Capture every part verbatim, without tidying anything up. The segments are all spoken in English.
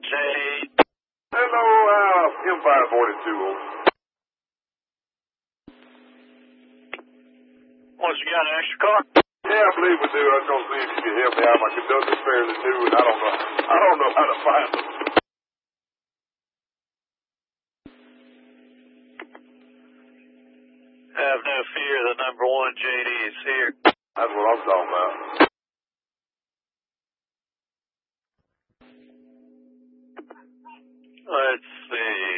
J D. Hello, uh, Empire forty-two. What, you got an extra car? Yeah, I believe we do. I was going to see if you could help me out. My conductor's fairly new, and I don't know. I don't know how to find them. Have no fear, the number one J D is here. That's what I'm talking about. Let's see.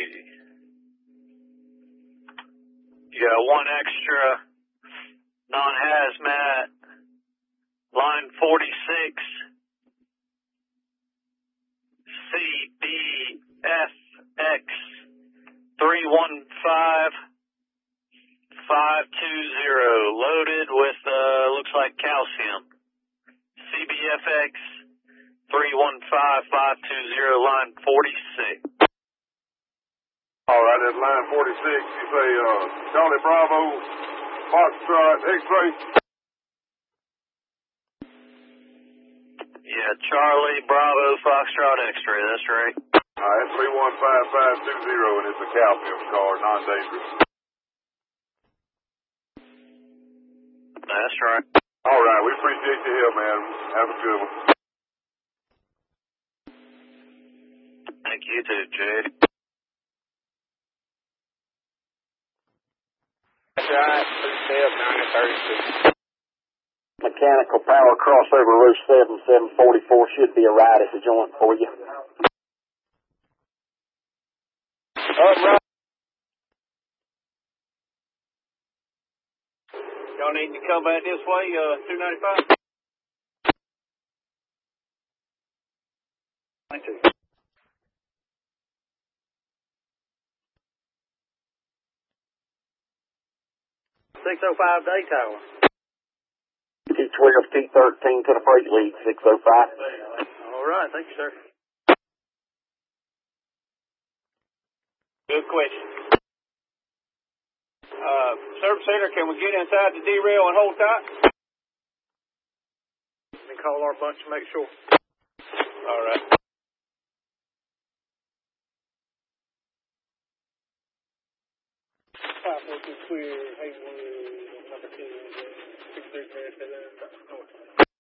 You got one extra non-hazmat, line forty-six, C B F X three one five five two zero, loaded with, uh, looks like calcium. C B F X three one five five two zero, line forty-six. All right, that's line forty-six. You say, uh, Charlie Bravo, Foxtrot, X-ray. Yeah, Charlie Bravo, Foxtrot, X-ray, that's right. All right, three one five five two zero, and it's a calcium car, non-dangerous. That's right. All right, we appreciate your help, man. Have a good one. Thank you too, Jade. That's right, two seven nine thirty-six. Mechanical power crossover roof seven seven forty-four should be a ride at the joint for you. All right. Y'all need to come back this way, uh, two ninety-five? twenty-two. six oh five Day Tower. T twelve, T thirteen to the freight lead, six oh five. All right, thank you, sir. Good question. Uh, service center, can we get inside the derail and hold tight? And call our bunch to make sure. All right. five four two clear, Haywood, number two, six three three,